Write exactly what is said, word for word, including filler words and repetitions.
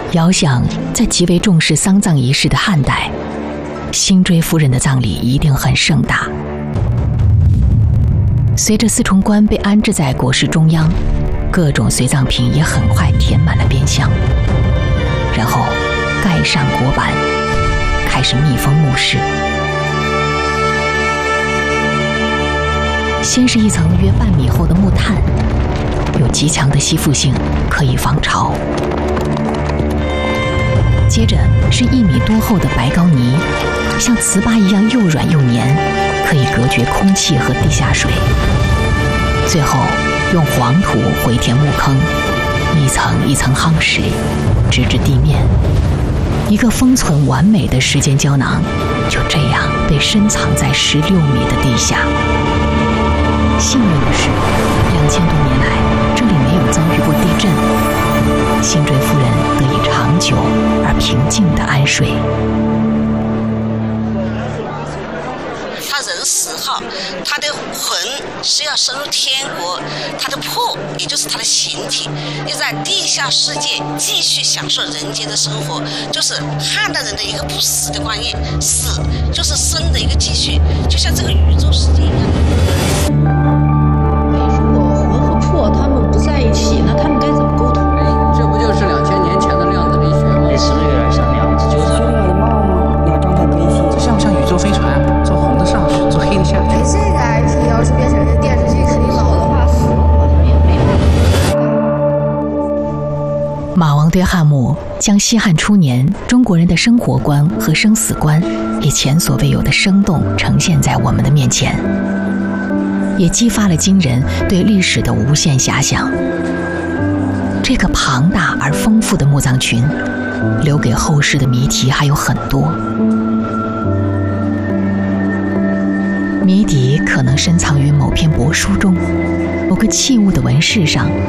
遥想在极为重视丧葬仪式的汉代，辛追夫人的葬礼一定很盛大。随着四重棺被安置在椁室中央，各种随葬品也很快填满了边厢，然后盖上椁板，开始密封墓室。先是一层约半米厚的木炭，有极强的吸附性，可以防潮。接着是一米多厚的白膏泥，像糍粑一样又软又黏，可以隔绝空气和地下水。最后用黄土回填墓坑，一层一层夯实，直至地面。一个封存完美的时间胶囊，就这样被深藏在十六米的地下。幸运的是，两千多年来这里没有遭遇过地震，辛追夫人得以长久而平静地安睡。 他人死后，他的魂是要升入天国，他的魄也就是他的形体，又在地下世界继续享受人间的生活，就是汉代人的一个不死的观念，死就是生的一个继续，就像这个宇宙世界一样。 如果魂和魄他们不在一起，那他们该怎么沟通？ 哎，这不就是两千年前的量子力学吗？ 这是不是有点像量子纠缠？ 有帽吗？你要状态更新， 这像不像宇宙飞船？做红的上去，做黑的下去。 这个 I P 要是变成个电视剧，肯定老的话死了好像也没有。 马王堆汉墓将西汉初年中国人的生活观和生死观以前所未有的生动呈现在我们的面前，也激发了今人对历史的无限遐想。这个庞大而丰富的墓葬群，留给后世的谜题还有很多。谜底可能深藏于某篇帛书中，某个器物的纹饰上，